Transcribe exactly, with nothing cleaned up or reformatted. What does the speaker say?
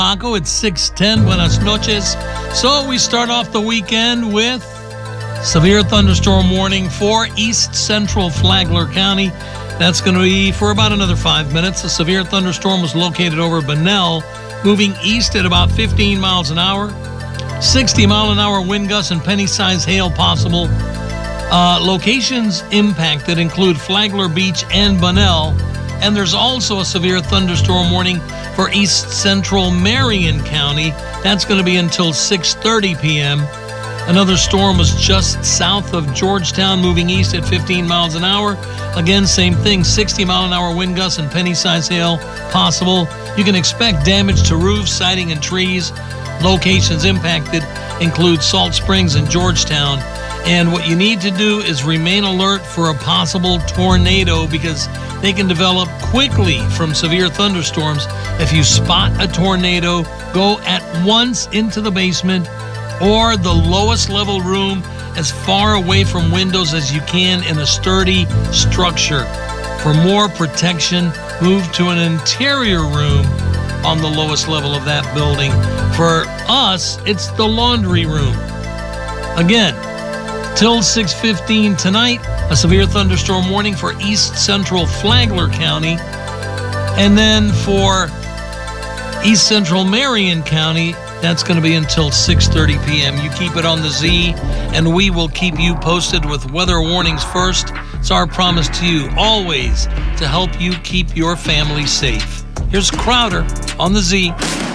Paco, it's six ten. Buenas noches. So we start off the weekend with severe thunderstorm warning for east central Flagler County. That's going to be for about another five minutes. A severe thunderstorm was located over Bunnell, moving east at about fifteen miles an hour. sixty mile an hour wind gusts and penny-sized hail possible. Uh, locations impacted include Flagler Beach and Bunnell. And there's also a severe thunderstorm warning for east central Marion County. That's going to be until six thirty p.m. Another storm was just south of Georgetown, moving east at fifteen miles an hour. Again, same thing, sixty mile an hour wind gusts and penny-sized hail possible. You can expect damage to roofs, siding, and trees. Locations impacted include Salt Springs and Georgetown. And what you need to do is remain alert for a possible tornado because they can develop quickly from severe thunderstorms. If you spot a tornado, go at once into the basement or the lowest level room as far away from windows as you can in a sturdy structure. For more protection, move to an interior room on the lowest level of that building. For us, it's the laundry room. Again, till six fifteen tonight, a severe thunderstorm warning for east central Flagler County. And then for east central Marion County, that's going to be until six thirty p.m. You keep it on the Z, and we will keep you posted with weather warnings first. It's our promise to you, always, to help you keep your family safe. Here's Crowder on the Z.